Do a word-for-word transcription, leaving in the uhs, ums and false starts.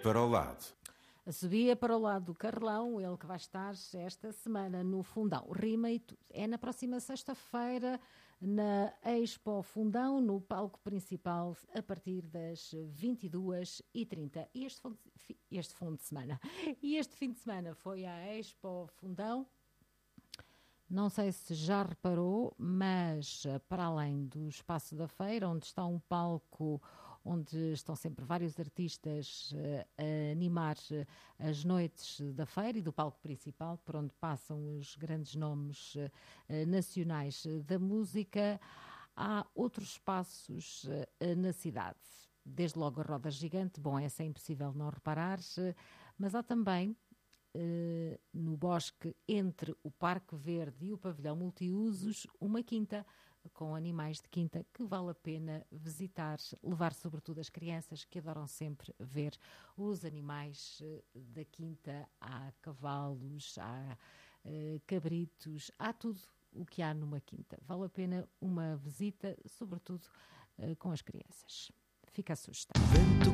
para o lado. Subia para o lado do Carlão, ele que vai estar esta semana no Fundão. Rima e tudo. É na próxima sexta-feira, na Expo Fundão, no palco principal, a partir das vinte e duas e trinta. E este, este fim de semana. E este fim de semana foi a Expo Fundão. Não sei se já reparou, mas para além do espaço da feira, onde está um palco onde estão sempre vários artistas a animar as noites da feira e do palco principal, por onde passam os grandes nomes nacionais da música, há outros espaços na cidade. Desde logo a Roda Gigante, bom, essa é impossível não reparar, mas há também Uh, no bosque entre o Parque Verde e o Pavilhão Multiusos, uma quinta com animais de quinta que vale a pena visitar, levar sobretudo as crianças que adoram sempre ver os animais uh, da quinta. Há cavalos, há uh, cabritos, há tudo o que há numa quinta. Vale a pena uma visita, sobretudo uh, com as crianças. Fica assustado. Vento